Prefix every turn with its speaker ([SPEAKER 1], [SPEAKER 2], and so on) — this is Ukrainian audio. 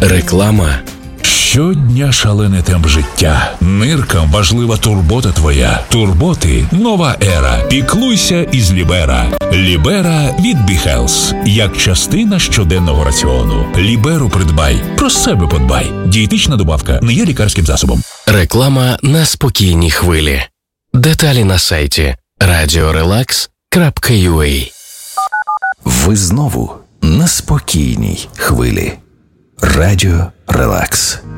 [SPEAKER 1] Реклама.
[SPEAKER 2] Щодня шалений темп життя. Ниркам важлива турбота твоя. Турботи – нова ера. Піклуйся із Лібера. Лібера від BeHealth. Як частина щоденного раціону. Ліберу придбай. Про себе подбай. Дієтична добавка не є лікарським засобом.
[SPEAKER 1] Реклама на спокійній хвилі. Деталі на сайті radiorelax.ua.
[SPEAKER 3] Ви знову на спокійній хвилі. Радіо Релакс.